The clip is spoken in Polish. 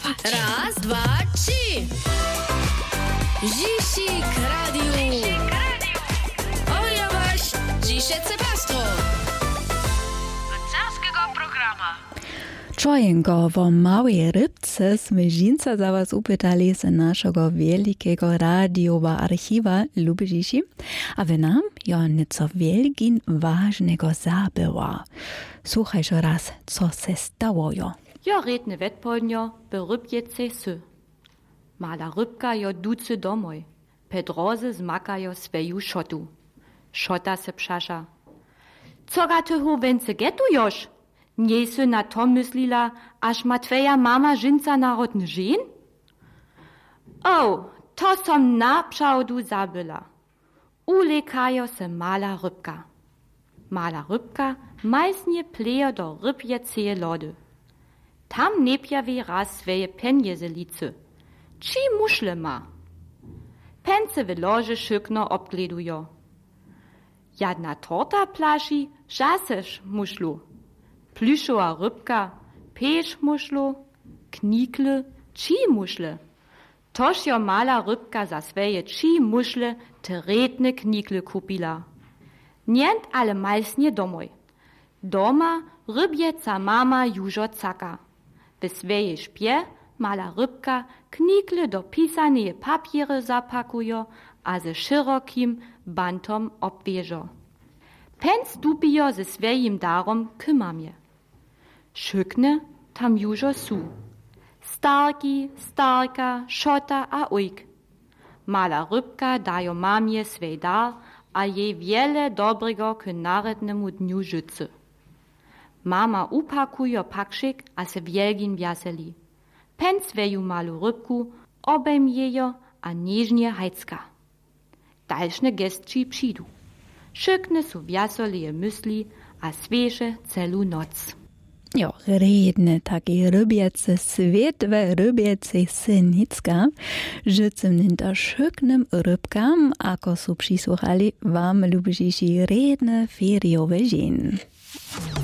Raz, dwa, trzy. Zisik Radio. Oja waś, dzisiejsze pastro. Carskiego programa. Čojenko, vo małej rybce sme žinca za was upytali z naszego wielkiego radiowa archiwa Lubižiši, a wy nam jo nieco wielkin ważnego zabyła. Słuchajże raz, co se stało jo. Jo redne Wettpolnjo berybjet se sy. Mala rybka jo duce domoj. Pedroze zmaka jo sveju šotu. Šota se pšaša. Co ga ty hu wence getu još? Nie sy na to myslila, aż ma twoja mama žinca narodny žen? O, to som napšaudu zabyla. Ulekajo se mala rybka. Mala rybka majsnie pleje do rybjeceje lody. Tam nepjavi raz sveje penjezelice. Či mušle ma? Pence v lože šykno obgledujo. Jadna torta plaši, žaseš mušlu. Plüšova rybka, peš mušlu, knikle, či mušle. Tož jo mala rybka za sveje či mušle te redne knikle kupila. Nient ale majsnie domoj. Doma rybjeca mama južo caka. W sveje špje mala rybka knikle do pisaneje papiery zapakujo, a ze širokim bantom obwiežo. Pen stupijo ze svejim darom k mamje. Šykne tam južo su. Starki, starka, šota a ujk. Mala rybka dajo mamje svej dar, a jej wiele dobrego k narednemu dniu życy. Mama upakujo paksik, a se wielgin wjaseli. Pen sveju malu rybku, obejmje jo, a niežnie hajcka. Dalšne gestči přidu. Šykne su wjasolije mysli, a sveže celu noc. Jo, redne taki rybiece svetve rybiece synicka, życem ninta szyknym rybkam, ako su przysłuchali wam Lubižiši redne feriowe dzień.